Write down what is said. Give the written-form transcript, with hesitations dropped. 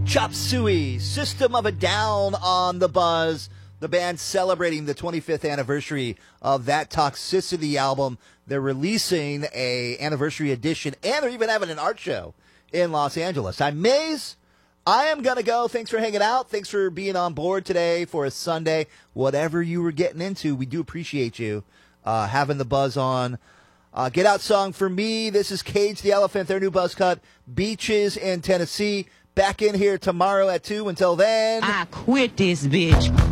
Chop Suey, System of a Down on the Buzz. The band celebrating the 25th anniversary of That Toxicity album. They're releasing a anniversary edition, and they're even having an art show in Los Angeles. I'm Maze. I am going to go. Thanks for hanging out. Thanks for being on board today for a Sunday. Whatever you were getting into, we do appreciate you having the buzz on. Get out song for me. This is Cage the Elephant, their new buzz cut, Beaches in Tennessee. Back in here tomorrow at 2. Until then, I quit this bitch.